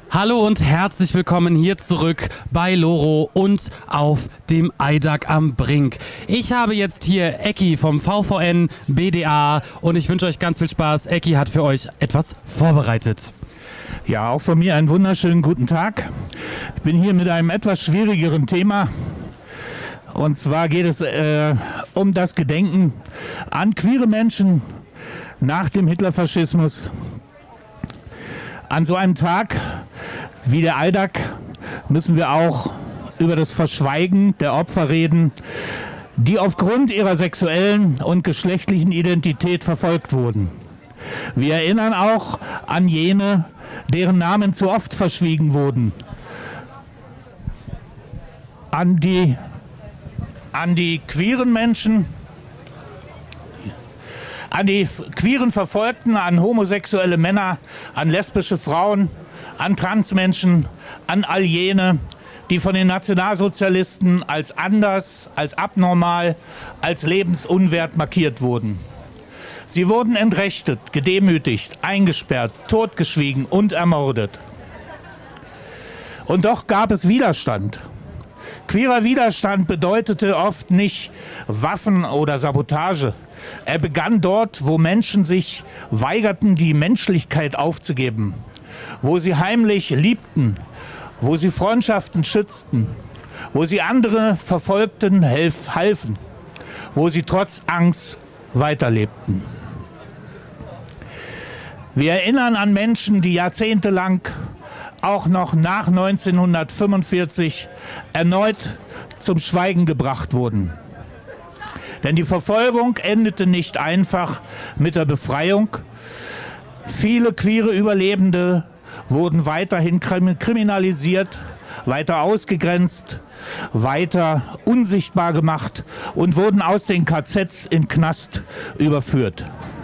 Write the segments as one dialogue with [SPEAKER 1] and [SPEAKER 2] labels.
[SPEAKER 1] Hallo und herzlich willkommen hier zurück bei Loro und auf dem Eidag am Brink. Ich habe jetzt hier Ecki vom VVN BDA und ich wünsche euch ganz viel Spaß. Ecki hat für euch etwas vorbereitet.
[SPEAKER 2] Ja, auch von mir einen wunderschönen guten Tag. Ich bin hier mit einem etwas schwierigeren Thema. Und zwar geht es um das Gedenken an queere Menschen nach dem Hitlerfaschismus. An so einem Tag wie der Eidag müssen wir auch über das Verschweigen der Opfer reden, die aufgrund ihrer sexuellen und geschlechtlichen Identität verfolgt wurden. Wir erinnern auch an jene, deren Namen zu oft verschwiegen wurden. An die queeren Menschen, an die queeren Verfolgten, an homosexuelle Männer, an lesbische Frauen, an Transmenschen, an all jene, die von den Nationalsozialisten als anders, als abnormal, als lebensunwert markiert wurden. Sie wurden entrechtet, gedemütigt, eingesperrt, totgeschwiegen und ermordet. Und doch gab es Widerstand. Queerer Widerstand bedeutete oft nicht Waffen oder Sabotage. Er begann dort, wo Menschen sich weigerten, die Menschlichkeit aufzugeben, wo sie heimlich liebten, wo sie Freundschaften schützten, wo sie andere Verfolgten halfen, wo sie trotz Angst weiterlebten. Wir erinnern an Menschen, die jahrzehntelang, auch noch nach 1945, erneut zum Schweigen gebracht wurden. Denn die Verfolgung endete nicht einfach mit der Befreiung. Viele queere Überlebende wurden weiterhin kriminalisiert, weiter ausgegrenzt, weiter unsichtbar gemacht und wurden aus den KZs in Knast überführt.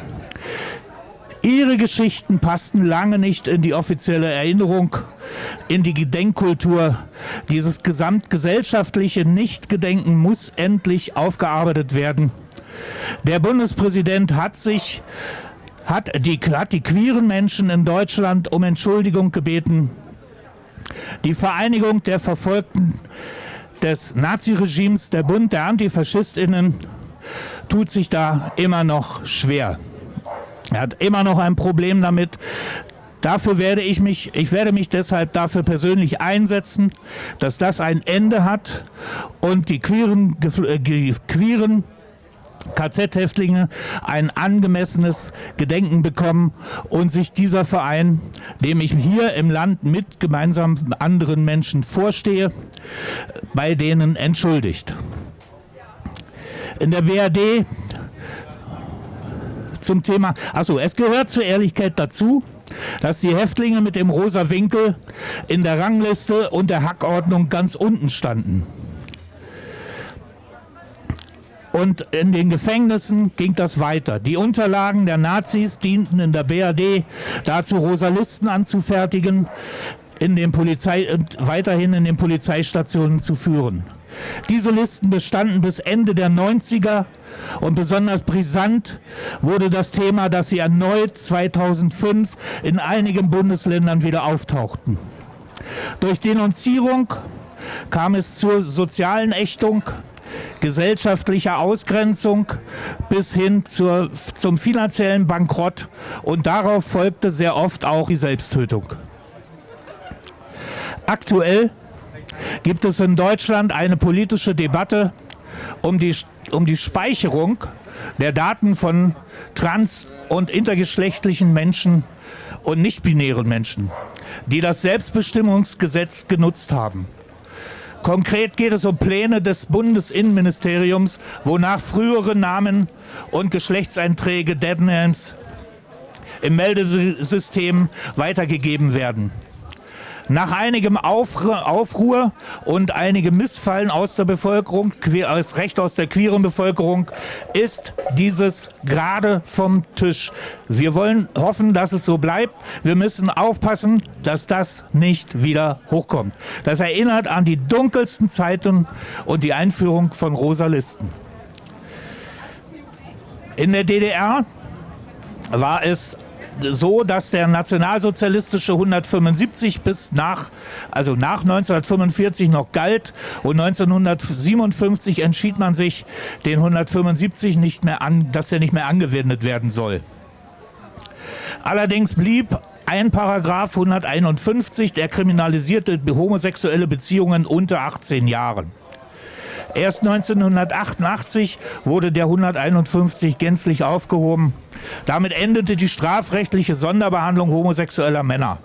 [SPEAKER 2] Ihre Geschichten passten lange nicht in die offizielle Erinnerung, in die Gedenkkultur. Dieses gesamtgesellschaftliche Nichtgedenken muss endlich aufgearbeitet werden. Der Bundespräsident hat die queeren Menschen in Deutschland um Entschuldigung gebeten. Die Vereinigung der Verfolgten des Naziregimes, der Bund der AntifaschistInnen, tut sich da immer noch schwer. Er hat immer noch ein Problem damit. Ich werde mich deshalb dafür persönlich einsetzen, dass das ein Ende hat und die queeren KZ-Häftlinge ein angemessenes Gedenken bekommen und sich dieser Verein, dem ich hier im Land mit gemeinsam anderen Menschen vorstehe, bei denen entschuldigt. In der BRD zum Thema, es gehört zur Ehrlichkeit dazu, dass die Häftlinge mit dem rosa Winkel in der Rangliste und der Hackordnung ganz unten standen. Und in den Gefängnissen ging das weiter. Die Unterlagen der Nazis dienten in der BRD dazu, rosa Listen anzufertigen, weiterhin in den Polizeistationen zu führen. Diese Listen bestanden bis Ende der 90er und besonders brisant wurde das Thema, dass sie erneut 2005 in einigen Bundesländern wieder auftauchten. Durch Denunzierung kam es zur sozialen Ächtung, gesellschaftlicher Ausgrenzung bis hin zum finanziellen Bankrott und darauf folgte sehr oft auch die Selbsttötung. Aktuell gibt es in Deutschland eine politische Debatte um die Speicherung der Daten von trans- und intergeschlechtlichen Menschen und nicht-binären Menschen, die das Selbstbestimmungsgesetz genutzt haben. Konkret geht es um Pläne des Bundesinnenministeriums, wonach frühere Namen und Geschlechtseinträge Deadnames im Meldesystem weitergegeben werden. Nach einigem Aufruhr und einigem Missfallen aus der Bevölkerung, als Recht aus der queeren Bevölkerung, ist dieses gerade vom Tisch. Wir wollen hoffen, dass es so bleibt. Wir müssen aufpassen, dass das nicht wieder hochkommt. Das erinnert an die dunkelsten Zeiten und die Einführung von rosa Listen. In der DDR war es so, dass der nationalsozialistische 175 nach 1945 noch galt und 1957 entschied man sich, den 175 dass er nicht mehr angewendet werden soll. Allerdings blieb ein Paragraph 151, der kriminalisierte homosexuelle Beziehungen unter 18 Jahren. Erst 1988 wurde der 151 gänzlich aufgehoben. Damit endete die strafrechtliche Sonderbehandlung homosexueller Männer.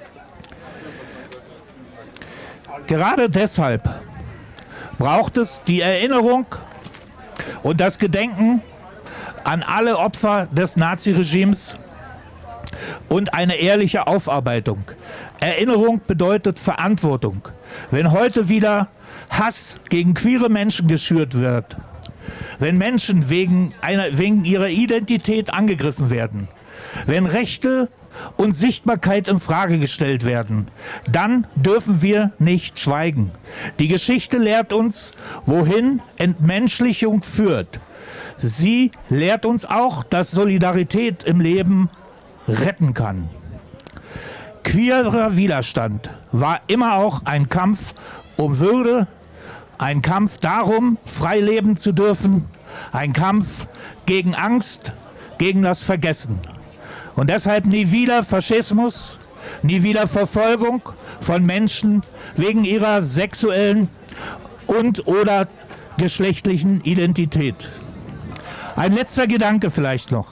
[SPEAKER 2] Gerade deshalb braucht es die Erinnerung und das Gedenken an alle Opfer des Naziregimes und eine ehrliche Aufarbeitung. Erinnerung bedeutet Verantwortung. Wenn heute wieder Hass gegen queere Menschen geschürt wird, wenn Menschen wegen ihrer Identität angegriffen werden, wenn Rechte und Sichtbarkeit in Frage gestellt werden, dann dürfen wir nicht schweigen. Die Geschichte lehrt uns, wohin Entmenschlichung führt. Sie lehrt uns auch, dass Solidarität im Leben retten kann. Queerer Widerstand war immer auch ein Kampf um Würde, ein Kampf darum, frei leben zu dürfen, ein Kampf gegen Angst, gegen das Vergessen. Und deshalb nie wieder Faschismus, nie wieder Verfolgung von Menschen wegen ihrer sexuellen und/oder geschlechtlichen Identität. Ein letzter Gedanke vielleicht noch,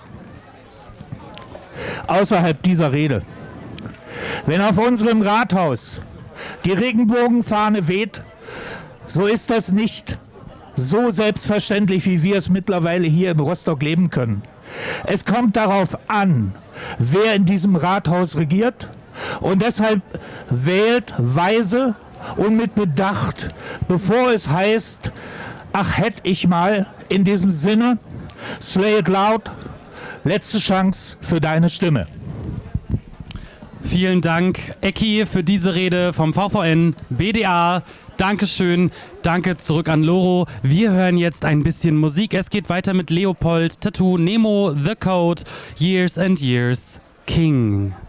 [SPEAKER 2] außerhalb dieser Rede. Wenn auf unserem Rathaus die Regenbogenfahne weht, so ist das nicht so selbstverständlich, wie wir es mittlerweile hier in Rostock leben können. Es kommt darauf an, wer in diesem Rathaus regiert, und deshalb wählt weise und mit Bedacht, bevor es heißt, ach hätte ich mal. In diesem Sinne, slay it loud, letzte Chance für deine Stimme.
[SPEAKER 1] Vielen Dank, Ecki, für diese Rede vom VVN BDA. Dankeschön, danke zurück an Loro. Wir hören jetzt ein bisschen Musik. Es geht weiter mit Leopold, Tattoo, Nemo, The Code, Years and Years, King.